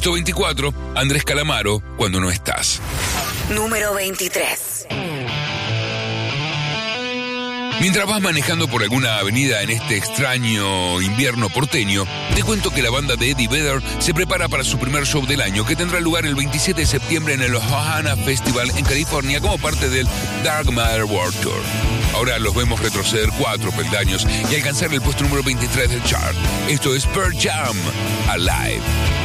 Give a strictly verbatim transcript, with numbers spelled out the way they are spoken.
Puesto veinticuatro, Andrés Calamaro, Cuando no estás. Número veintitrés. Mientras vas manejando por alguna avenida en este extraño invierno porteño, te cuento que la banda de Eddie Vedder se prepara para su primer show del año, que tendrá lugar el veintisiete de septiembre en el Ohana Festival en California como parte del Dark Matter World Tour. Ahora los vemos retroceder cuatro peldaños y alcanzar el puesto número veintitrés del chart. Esto es Pearl Jam, Alive.